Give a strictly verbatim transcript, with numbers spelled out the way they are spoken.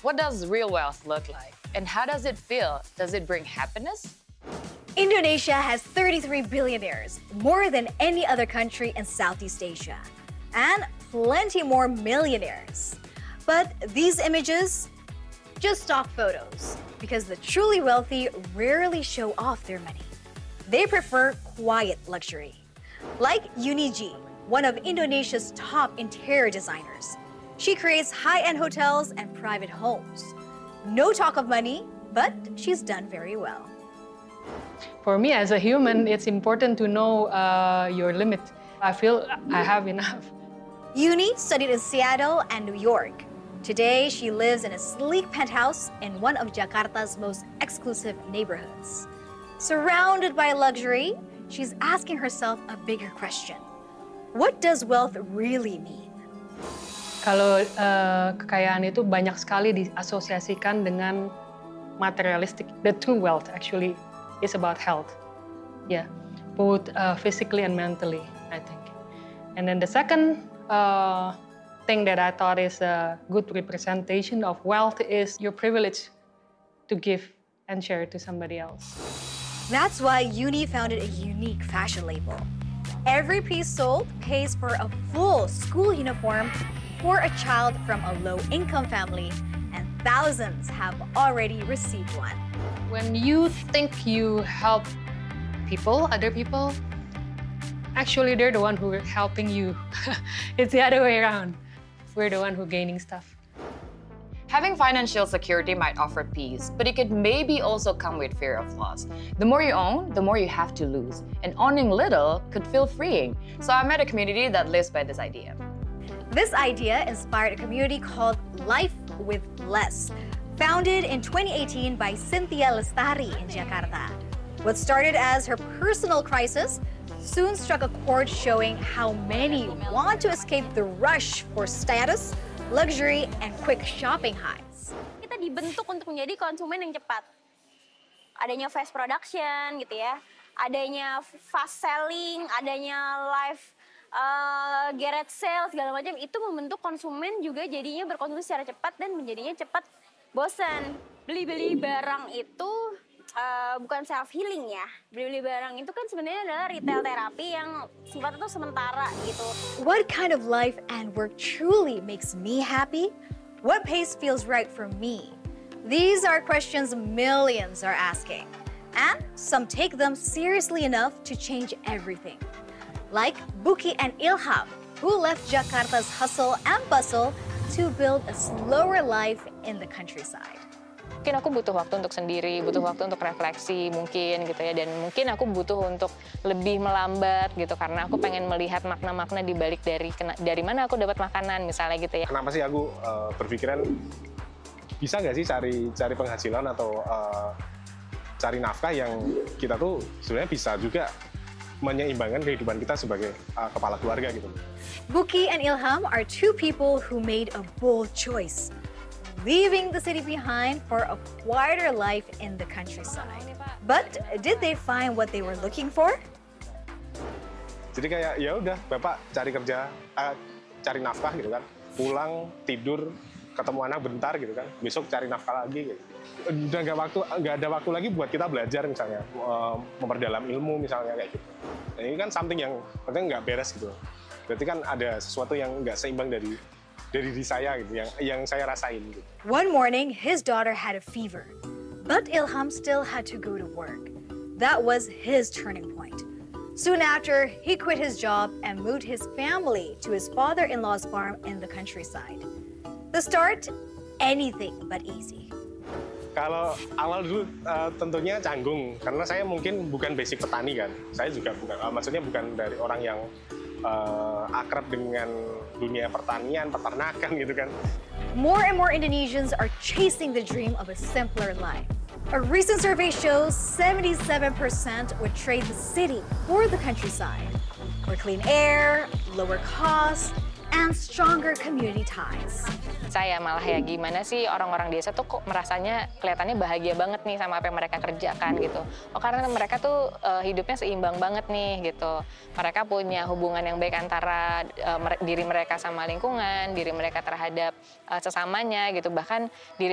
What does real wealth look like? And how does it feel? Does it bring happiness? Indonesia has thirty-three billionaires, more than any other country in Southeast Asia, and plenty more millionaires. But these images, just stock photos, because the truly wealthy rarely show off their money. They prefer quiet luxury. Like Yuni G, one of Indonesia's top interior designers. She creates high-end hotels and private homes. No talk of money, but she's done very well. For me as a human, it's important to know uh, your limit. I feel I have enough. Yuni studied in Seattle and New York. Today, she lives in a sleek penthouse in one of Jakarta's most exclusive neighborhoods. Surrounded by luxury, she's asking herself a bigger question. What does wealth really mean? Kalau uh, kekayaan itu banyak sekali diasosiasikan dengan materialistic. The true wealth actually is about health. Yeah, both uh, physically and mentally, I think. And then the second uh, thing that I thought is a good representation of wealth is your privilege to give and share to somebody else. That's why Yuni founded a unique fashion label. Every piece sold pays for a full school uniform for a child from a low-income family, and thousands have already received one. When you think you help people, other people, actually they're the one who are helping you. It's the other way around. We're the one who gaining stuff. Having financial security might offer peace, but it could maybe also come with fear of loss. The more you own, the more you have to lose. And owning little could feel freeing. So I met a community that lives by this idea. This idea inspired a community called Life with Less, founded in twenty eighteen by Cynthia Lestari in Jakarta. What started as her personal crisis soon struck a chord showing how many want to escape the rush for status, luxury, and quick shopping highs. Kita dibentuk untuk menjadi konsumen yang cepat. Adanya fast production gitu ya, adanya fast selling, adanya live uh, garage sale segala macam, itu membentuk konsumen juga jadinya berkonsumsi secara cepat dan menjadinya cepat bosan. Beli-beli barang itu uh, bukan self healing ya. Beli-beli barang itu kan sebenarnya adalah retail terapi yang sifatnya tuh sementara gitu. What kind of life and work truly makes me happy? What pace feels right for me? These are questions millions are asking. And some take them seriously enough to change everything. Like Buki and Ilham, who left Jakarta's hustle and bustle to build a slower life in the countryside. Mungkin aku butuh waktu untuk sendiri, butuh waktu untuk refleksi mungkin gitu ya, dan mungkin aku butuh untuk lebih melambat gitu karena aku pengen melihat makna-makna di balik dari dari mana aku dapat makanan misalnya gitu ya. Kenapa sih aku uh, berpikiran bisa nggak sih cari cari penghasilan atau uh, cari nafkah yang kita tuh sebenarnya bisa juga menyeimbangkan kehidupan kita sebagai uh, kepala keluarga gitu. Buki and Ilham are two people who made a bold choice, leaving the city behind for a quieter life in the countryside. But did they find what they were looking for? Jadi kayak ya udah bapak cari kerja, uh, cari nafkah gitu kan, pulang tidur, ketemu anak bentar gitu kan, besok cari nafkah lagi. Gitu. Udah nggak waktu, nggak ada waktu lagi buat kita belajar misalnya, uh, memperdalam ilmu misalnya kayak gitu. Nah, ini kan something yang penting nggak beres gitu. Berarti kan ada sesuatu yang nggak seimbang dari dari diri saya gitu, yang yang saya rasain gitu. One morning, his daughter had a fever, but Ilham still had to go to work. That was his turning point. Soon after, he quit his job and moved his family to his father-in-law's farm in the countryside. The start, anything but easy. Kalau awal dulu uh, tentunya canggung, karena saya mungkin bukan basic petani kan. Saya juga bukan, uh, maksudnya bukan dari orang yang uh, akrab dengan dunia pertanian, peternakan gitu kan. More and more Indonesians are chasing the dream of a simpler life. A recent survey shows seventy-seven percent would trade the city for the countryside, for clean air, lower costs, and stronger community ties. Saya malah ya gimana sih orang-orang desa tuh kok merasanya kelihatannya bahagia banget nih sama apa yang mereka kerjakan gitu. Oh karena mereka tuh uh, hidupnya seimbang banget nih gitu. Mereka punya hubungan yang baik antara uh, diri mereka sama lingkungan, diri mereka terhadap uh, sesamanya gitu. Bahkan diri